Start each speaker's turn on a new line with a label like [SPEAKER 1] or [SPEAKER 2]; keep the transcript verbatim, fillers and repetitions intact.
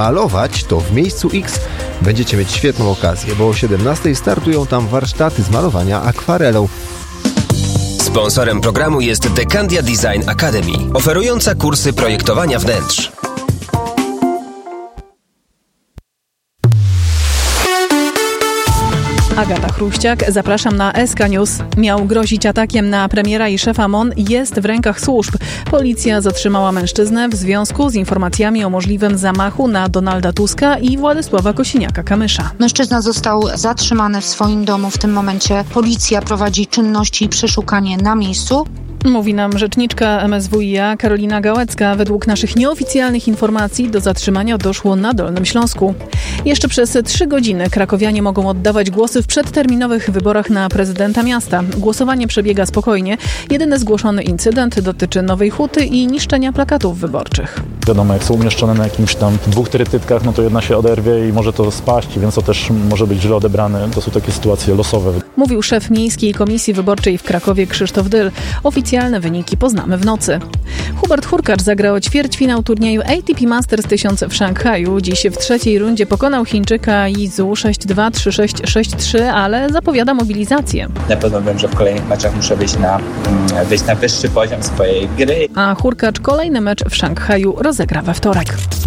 [SPEAKER 1] malować, to w miejscu X będziecie mieć świetną okazję, bo o siedemnastej startują tam warsztaty z malowania akwarelą.
[SPEAKER 2] Sponsorem programu jest Decandia Design Academy, oferująca kursy projektowania wnętrz.
[SPEAKER 3] Agata Chruściak, zapraszam na S K News. Miał grozić atakiem na premiera i szefa M O N, jest w rękach służb. Policja zatrzymała mężczyznę w związku z informacjami o możliwym zamachu na Donalda Tuska i Władysława Kosiniaka-Kamysza.
[SPEAKER 4] Mężczyzna został zatrzymany w swoim domu. W tym momencie policja prowadzi czynności i przeszukanie na miejscu.
[SPEAKER 3] Mówi nam rzeczniczka M S W i A Karolina Gałecka. Według naszych nieoficjalnych informacji do zatrzymania doszło na Dolnym Śląsku. Jeszcze przez trzy godziny krakowianie mogą oddawać głosy w przedterminowych wyborach na prezydenta miasta. Głosowanie przebiega spokojnie. Jedyny zgłoszony incydent dotyczy Nowej Huty i niszczenia plakatów wyborczych.
[SPEAKER 5] Wiadomo, jak są umieszczone na jakimś tam dwóch trytytkach, no to jedna się oderwie i może to spaść, więc to też może być źle odebrane. To są takie sytuacje losowe.
[SPEAKER 3] Mówił szef Miejskiej Komisji Wyborczej w Krakowie Krzysztof Dyl. Oficjalne wyniki poznamy w nocy. Hubert Hurkacz zagrał ćwierćfinał turnieju A T P Masters tysiąc w Szanghaju. Dziś w trzeciej rundzie pokonał Chińczyka Yizu sześć dwa, trzy sześć, sześć trzy, ale zapowiada mobilizację.
[SPEAKER 6] Na pewno wiem, że w kolejnych meczach muszę wyjść na, wyjść na wyższy poziom swojej gry.
[SPEAKER 3] A Hurkacz kolejny mecz w Szanghaju rozegra we wtorek.